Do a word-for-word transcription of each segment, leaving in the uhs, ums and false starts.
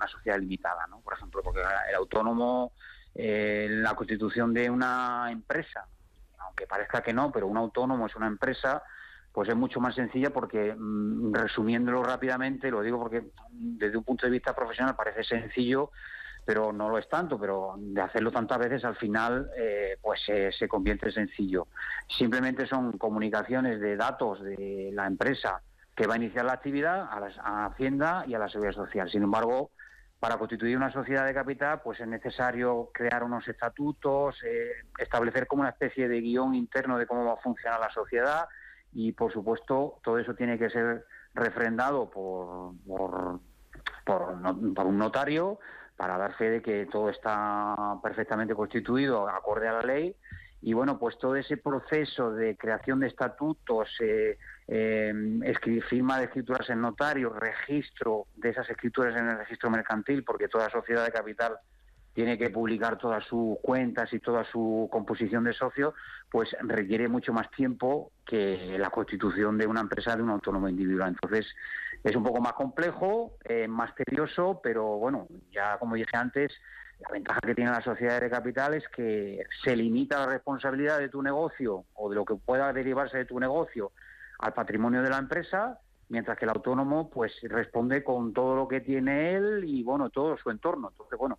una sociedad limitada, ¿no? Por ejemplo, porque el autónomo, eh, la constitución de una empresa, aunque parezca que no, pero un autónomo es una empresa, pues es mucho más sencilla porque, mmm, resumiéndolo rápidamente, lo digo porque desde un punto de vista profesional parece sencillo, pero no lo es tanto, pero de hacerlo tantas veces al final eh, pues eh, se convierte en sencillo. Simplemente son comunicaciones de datos de la empresa que va a iniciar la actividad a, la, a Hacienda y a la Seguridad Social. Sin embargo, para constituir una sociedad de capital pues es necesario crear unos estatutos, eh, establecer como una especie de guión interno de cómo va a funcionar la sociedad y, por supuesto, todo eso tiene que ser refrendado por, por, por, por un notario para dar fe de que todo está perfectamente constituido, acorde a la ley. Y, bueno, pues todo ese proceso de creación de estatutos, eh, eh, firma de escrituras en notario, registro de esas escrituras en el registro mercantil, porque toda sociedad de capital tiene que publicar todas sus cuentas y toda su composición de socios, pues requiere mucho más tiempo que la constitución de una empresa de un autónomo individual. Entonces, es un poco más complejo, eh, más tedioso, pero bueno, ya como dije antes, la ventaja que tiene la sociedad de capital es que se limita la responsabilidad de tu negocio o de lo que pueda derivarse de tu negocio al patrimonio de la empresa, mientras que el autónomo pues responde con todo lo que tiene él y, bueno, todo su entorno. Entonces, bueno,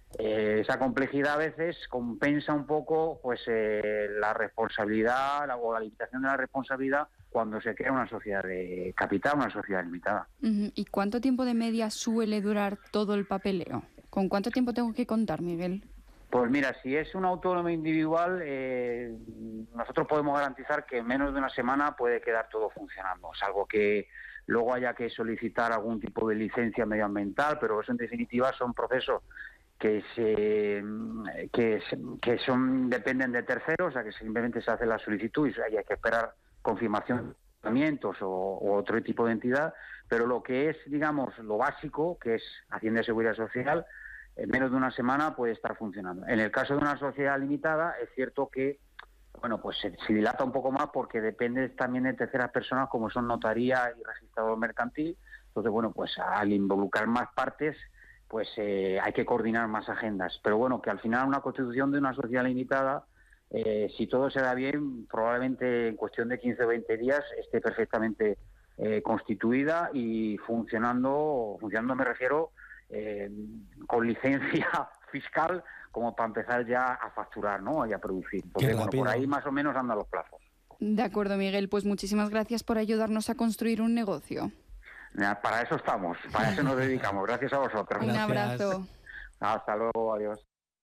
Eh, esa complejidad a veces compensa un poco pues eh, la responsabilidad la, o la limitación de la responsabilidad cuando se crea una sociedad de capital, una sociedad limitada. Uh-huh. ¿Y cuánto tiempo de media suele durar todo el papeleo? ¿Con cuánto tiempo tengo que contar, Miguel? Pues mira, si es un autónomo individual, eh, nosotros podemos garantizar que en menos de una semana puede quedar todo funcionando, salvo que luego haya que solicitar algún tipo de licencia medioambiental, pero eso en definitiva son procesos que se que, que son dependen de terceros, o sea que simplemente se hace la solicitud y hay que esperar confirmación de ayuntamientos o, o otro tipo de entidad, pero lo que es, digamos, lo básico, que es Hacienda y Seguridad Social, en menos de una semana puede estar funcionando. En el caso de una sociedad limitada, es cierto que, bueno, pues se, se dilata un poco más porque depende también de terceras personas como son notaría y registrador mercantil. Entonces, bueno, pues al involucrar más partes, pues eh, hay que coordinar más agendas. Pero bueno, que al final una constitución de una sociedad limitada, eh, si todo se da bien, probablemente en cuestión de quince o veinte días esté perfectamente eh, constituida y funcionando, funcionando me refiero, eh, con licencia fiscal como para empezar ya a facturar, ¿no? Y a producir. Entonces, bueno, por ahí más o menos andan los plazos. De acuerdo, Miguel, pues muchísimas gracias por ayudarnos a construir un negocio. Para eso estamos, para eso nos dedicamos. Gracias a vosotros. Un abrazo. Hasta luego, adiós.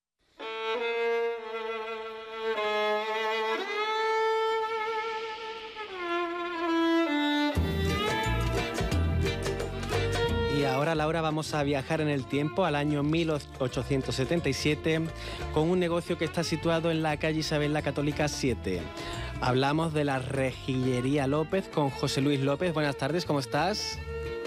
Y ahora, Laura, vamos a viajar en el tiempo al año mil ochocientos setenta y siete con un negocio que está situado en la calle Isabel la Católica siete. Hablamos de la Rejillería López con José Luis López. Buenas tardes, ¿cómo estás?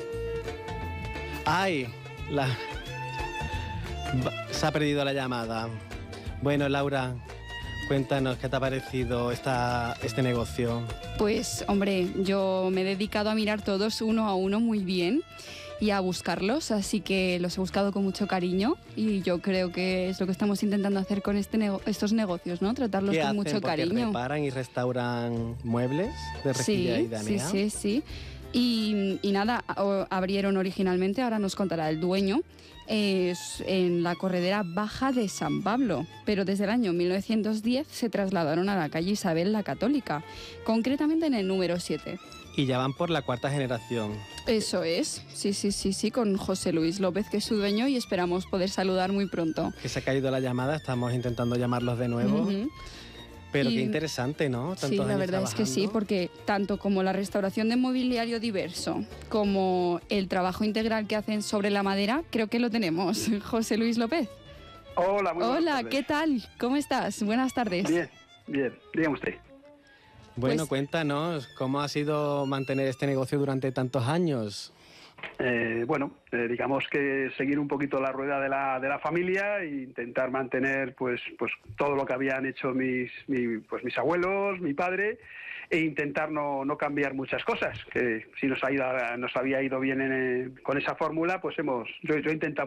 ¡Ay! La... Se ha perdido la llamada. Bueno, Laura, cuéntanos qué te ha parecido esta, este negocio. Pues, hombre, yo me he dedicado a mirar todos uno a uno muy bien y a buscarlos, así que los he buscado con mucho cariño y yo creo que es lo que estamos intentando hacer con este nego- estos negocios, ¿no? Tratarlos ¿Qué con hacen? mucho Porque cariño. ¿Reparan y restauran muebles de Rejillería y Danea? Sí, sí, sí. Y, y nada, o, abrieron originalmente, ahora nos contará el dueño, es en la corredera baja de San Pablo, pero desde el año mil novecientos diez se trasladaron a la calle Isabel la Católica, concretamente en el número siete. Y ya van por la cuarta generación. Eso es, sí, sí, sí, sí, con José Luis López, que es su dueño, y esperamos poder saludar muy pronto. Que se ha caído la llamada, estamos intentando llamarlos de nuevo. Uh-huh. Pero y, qué interesante, ¿no? Tantos sí, la años verdad es que sí, porque tanto como la restauración de mobiliario diverso como el trabajo integral que hacen sobre la madera, creo que lo tenemos. José Luis López. Hola, muy buenas Hola, tardes. ¿qué tal? ¿Cómo estás? Buenas tardes. Bien, bien, dígame usted. Bueno, Pues- cuéntanos, ¿cómo ha sido mantener este negocio durante tantos años? Eh, bueno, eh, digamos que seguir un poquito la rueda de la, de la familia e intentar mantener pues pues todo lo que habían hecho mis mi, pues mis abuelos, mi padre, e intentar no, no cambiar muchas cosas, que si nos ha ido, nos había ido bien en, con esa fórmula, pues hemos yo, yo he intentado